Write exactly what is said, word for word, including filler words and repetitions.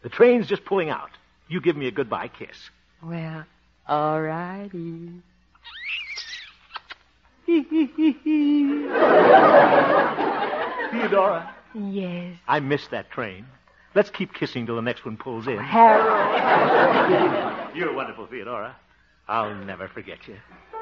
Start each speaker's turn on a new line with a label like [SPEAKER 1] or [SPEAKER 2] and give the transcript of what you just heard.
[SPEAKER 1] The train's just pulling out. You give me a goodbye kiss.
[SPEAKER 2] Well, all righty.
[SPEAKER 1] Theodora.
[SPEAKER 2] Yes.
[SPEAKER 1] I missed that train. Let's keep kissing till the next one pulls in.
[SPEAKER 2] Harold.
[SPEAKER 1] You're wonderful, Theodora. I'll never forget you.